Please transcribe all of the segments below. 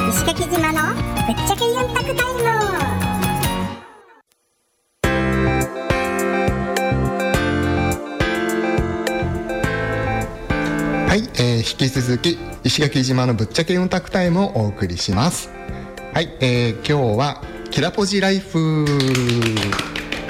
石垣島のぶっちゃけユンタクタイム。 はい、引き続き石垣島のぶっちゃけユンタクタイムをお送りします。はい、今日はキラポジライフ。はい、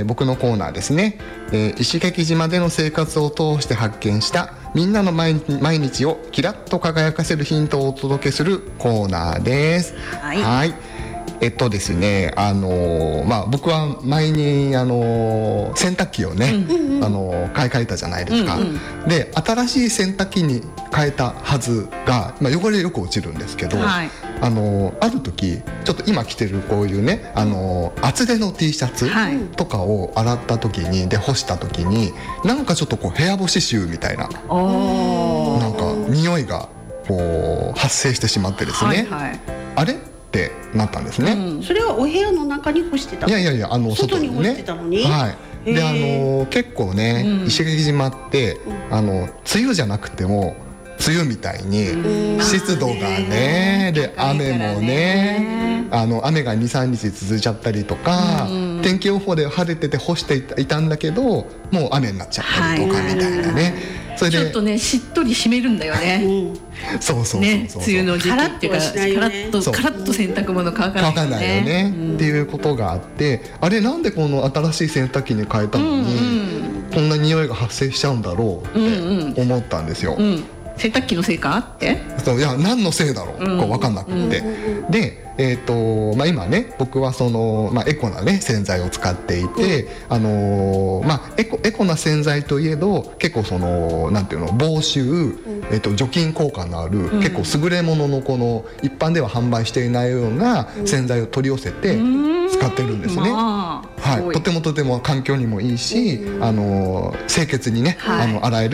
僕のコーナーですね。石垣島での生活を通して発見したみんなの毎日をキラッと輝かせるヒントをお届けするコーナーです。 はい、 はい、ですね、僕は前に洗濯機をね、買い替えたじゃないですか。で、新しい洗濯機に変えたはずが、汚れよく落ちるんですけど、 はい、 ある時ちょっと今着てるこういうね、厚手の T シャツとかを洗った時に、で干した時になんかちょっとこう部屋干し臭みたいな、なんか匂いがこう発生してしまってですね、あれってなったんですね。 それはお部屋の中に干してたの？ いや外に干してたのに、 はい。で結構ね、石垣島って梅雨じゃなくても梅雨みたいに湿度がね、で雨もね、雨が 2,3 日続いちゃったりとか、天気予報で晴れてて干していたんだけどもう雨になっちゃったりとかみたいなね。それでちょっとねしっとり締めるんだよね。 そうね、梅雨の時期っていうかカラッと洗濯物乾かないよね。 っていうことがあって、あれなんでこの新しい洗濯機に変えたのにこんな匂いが発生しちゃうんだろうって思ったんですよ。 洗濯機のせいかって？ いや、何のせいだろう、こう分かんなくて、で、今ね僕はその、エコなね洗剤を使っていて、エコな洗剤といえど結構そのなんていうの、防臭、除菌効果のある、結構優れもののこの一般では販売していないような洗剤を取り寄せて使ってるんですね。はい、とても環境にもいいし、清潔にね、洗える